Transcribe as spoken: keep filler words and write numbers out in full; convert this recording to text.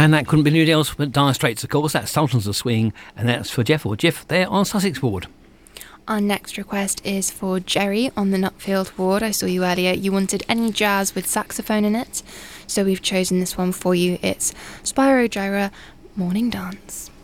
And that couldn't be anybody else but Dire Straits, of course. That's Sultans of Swing, and that's for Jeff or Jeff there on Sussex Ward. Our next request is for Jerry on the Nutfield ward. I saw you earlier. You wanted any jazz with saxophone in it, so we've chosen this one for you. It's Spyro Gyra, Morning Dance.